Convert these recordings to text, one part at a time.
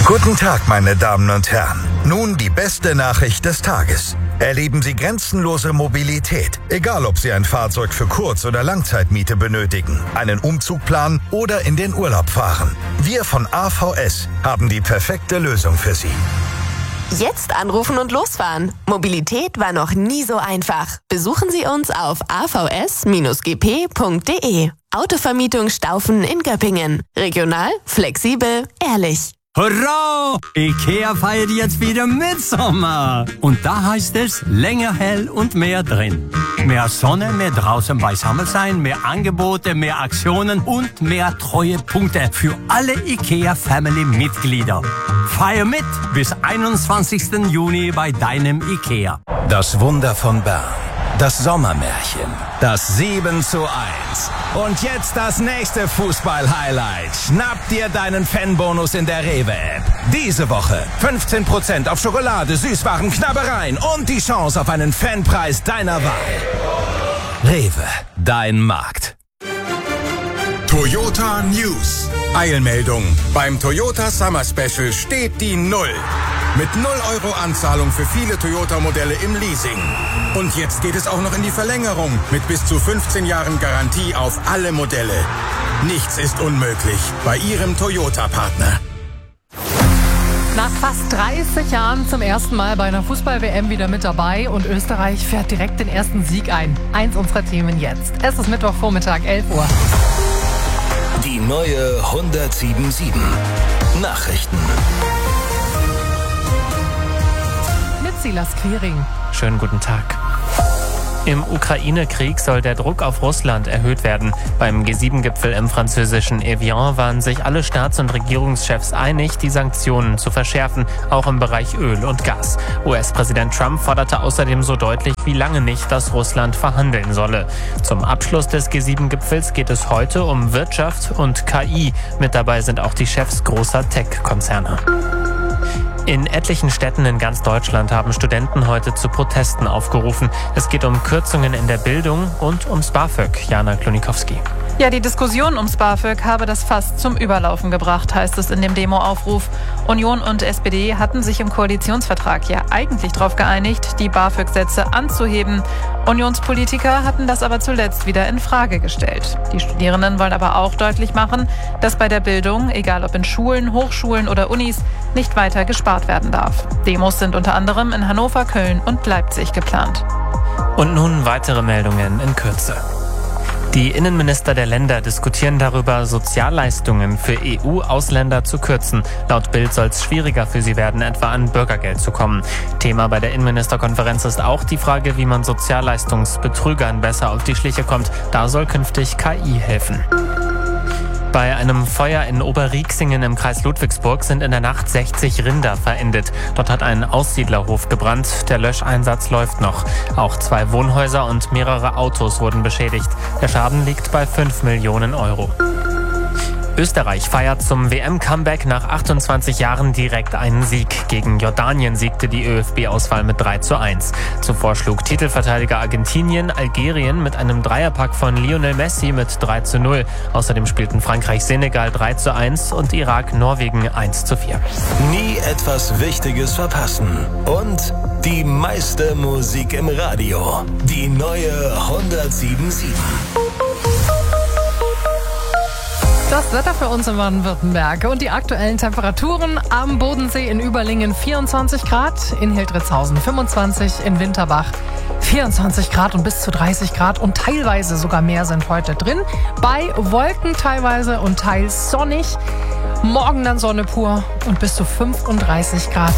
Guten Tag, meine Damen und Herren. Nun die beste Nachricht des Tages. Erleben Sie grenzenlose Mobilität, egal ob Sie ein Fahrzeug für Kurz- oder Langzeitmiete benötigen, einen Umzug planen oder in den Urlaub fahren. Wir von AVS haben die perfekte Lösung für Sie. Jetzt anrufen und losfahren. Mobilität war noch nie so einfach. Besuchen Sie uns auf avs-gp.de. Autovermietung Staufen in Göppingen. Regional, flexibel, ehrlich. Hurra! IKEA feiert jetzt wieder Mitsommer. Und da heißt es länger hell und mehr drin. Mehr Sonne, mehr draußen beisammen sein, mehr Angebote, mehr Aktionen und mehr Treuepunkte für alle IKEA-Family-Mitglieder. Feier mit bis 21. Juni bei deinem IKEA. Das Wunder von Bern. Das Sommermärchen. Das 7:1. Und jetzt das nächste Fußball-Highlight. Schnapp dir deinen Fanbonus in der Rewe-App. Diese Woche 15% auf Schokolade, Süßwaren, Knabbereien und die Chance auf einen Fanpreis deiner Wahl. Rewe, dein Markt. Toyota News. Eilmeldung. Beim Toyota Summer Special steht die 0. Mit 0 € Anzahlung für viele Toyota-Modelle im Leasing. Und jetzt geht es auch noch in die Verlängerung mit bis zu 15 Jahren Garantie auf alle Modelle. Nichts ist unmöglich bei Ihrem Toyota-Partner. Nach fast 30 Jahren zum ersten Mal bei einer Fußball-WM wieder mit dabei und Österreich fährt direkt den ersten Sieg ein. Eins unserer Themen jetzt. Es ist Mittwochvormittag, 11 Uhr. Die neue 107.7 Nachrichten. Mit Silas Quiring. Schönen guten Tag. Im Ukraine-Krieg soll der Druck auf Russland erhöht werden. Beim G7-Gipfel im französischen Evian waren sich alle Staats- und Regierungschefs einig, die Sanktionen zu verschärfen, auch im Bereich Öl und Gas. US-Präsident Trump forderte außerdem so deutlich wie lange nicht, dass Russland verhandeln solle. Zum Abschluss des G7-Gipfels geht es heute um Wirtschaft und KI. Mit dabei sind auch die Chefs großer Tech-Konzerne. In etlichen Städten in ganz Deutschland haben Studenten heute zu Protesten aufgerufen. Es geht um Kürzungen in der Bildung und ums BAföG. Jana Klonikowski. Ja, die Diskussion ums BAföG habe das Fass zum Überlaufen gebracht, heißt es in dem Demoaufruf. Union und SPD hatten sich im Koalitionsvertrag ja eigentlich darauf geeinigt, die BAföG-Sätze anzuheben. Unionspolitiker hatten das aber zuletzt wieder in Frage gestellt. Die Studierenden wollen aber auch deutlich machen, dass bei der Bildung, egal ob in Schulen, Hochschulen oder Unis, nicht weiter gespart werden darf. Demos sind unter anderem in Hannover, Köln und Leipzig geplant. Und nun weitere Meldungen in Kürze. Die Innenminister der Länder diskutieren darüber, Sozialleistungen für EU-Ausländer zu kürzen. Laut Bild soll es schwieriger für sie werden, etwa an Bürgergeld zu kommen. Thema bei der Innenministerkonferenz ist auch die Frage, wie man Sozialleistungsbetrügern besser auf die Schliche kommt. Da soll künftig KI helfen. Bei einem Feuer in Oberrieksingen im Kreis Ludwigsburg sind in der Nacht 60 Rinder verendet. Dort hat ein Aussiedlerhof gebrannt. Der Löscheinsatz läuft noch. Auch 2 Wohnhäuser und mehrere Autos wurden beschädigt. Der Schaden liegt bei 5 Millionen €. Österreich feiert zum WM-Comeback nach 28 Jahren direkt einen Sieg. Gegen Jordanien siegte die ÖFB-Auswahl mit 3:1. Zuvor schlug Titelverteidiger Argentinien Algerien mit einem Dreierpack von Lionel Messi mit 3:0. Außerdem spielten Frankreich Senegal 3:1 und Irak Norwegen 1:4. Nie etwas Wichtiges verpassen. Und die meiste Musik im Radio. Die neue 107.7. Das Wetter für uns in Baden-Württemberg und die aktuellen Temperaturen am Bodensee in Überlingen 24 Grad, in Hildritzhausen 25, in Winterbach 24 Grad und bis zu 30 Grad und teilweise sogar mehr sind heute drin. Bei Wolken teilweise und teils sonnig. Morgen dann Sonne pur und bis zu 35 Grad.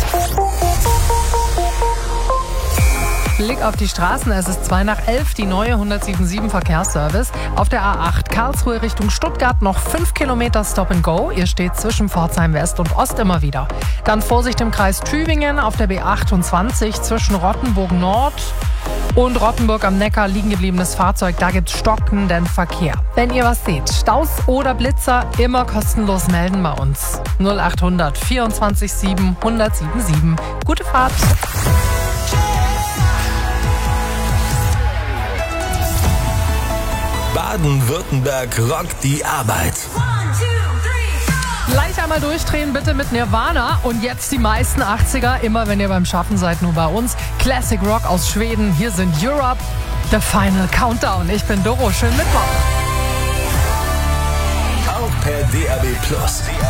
Blick auf die Straßen, es ist 11:02, die neue 107.7 Verkehrsservice. Auf der A8 Karlsruhe Richtung Stuttgart noch 5 Kilometer Stop and Go. Ihr steht zwischen Pforzheim West und Ost immer wieder. Dann Vorsicht im Kreis Tübingen auf der B28 zwischen Rottenburg Nord und Rottenburg am Neckar liegen gebliebenes Fahrzeug. Da gibt's stockenden Verkehr. Wenn ihr was seht, Staus oder Blitzer, immer kostenlos melden bei uns. 0800 24 7 107.7. Gute Fahrt! Baden-Württemberg rockt die Arbeit. Leicht einmal durchdrehen, bitte mit Nirvana. Und jetzt die meisten 80er, immer wenn ihr beim Schaffen seid, nur bei uns. Classic Rock aus Schweden. Hier sind Europe, The Final Countdown. Ich bin Doro, schönen Mittwoch. Auch per DAB+.